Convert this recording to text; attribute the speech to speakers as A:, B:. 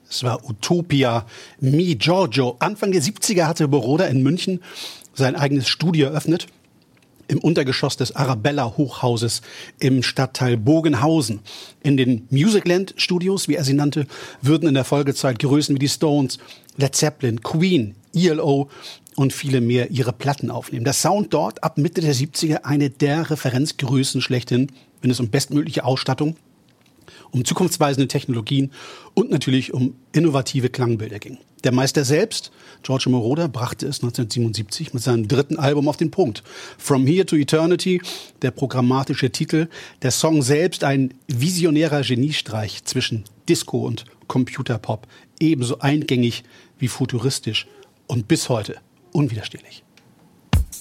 A: Es war Utopia, Mi Giorgio. Anfang der 70er hatte Moroder in München sein eigenes Studio eröffnet. Im Untergeschoss des Arabella-Hochhauses im Stadtteil Bogenhausen. In den Musicland-Studios, wie er sie nannte, würden in der Folgezeit Größen wie die Stones, Led Zeppelin, Queen, ELO und viele mehr ihre Platten aufnehmen. Der Sound dort ab Mitte der 70er eine der Referenzgrößen schlechthin, wenn es um bestmögliche Ausstattung, um zukunftsweisende Technologien und natürlich um innovative Klangbilder ging. Der Meister selbst, Giorgio Moroder, brachte es 1977 mit seinem dritten Album auf den Punkt. From Here to Eternity, der programmatische Titel, der Song selbst ein visionärer Geniestreich zwischen Disco und Computerpop, ebenso eingängig wie futuristisch und bis heute unwiderstehlich.